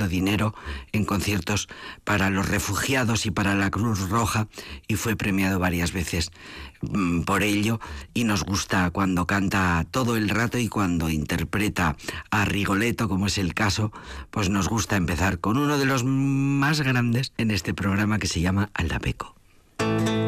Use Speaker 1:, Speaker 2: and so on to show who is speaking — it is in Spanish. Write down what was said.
Speaker 1: recogiendo dinero en conciertos para los refugiados y para la Cruz Roja, y fue premiado varias veces por ello, y nos gusta cuando canta todo el rato y cuando interpreta a Rigoletto, como es el caso, pues nos gusta empezar con uno de los más grandes en este programa, que se llama Aldapeco.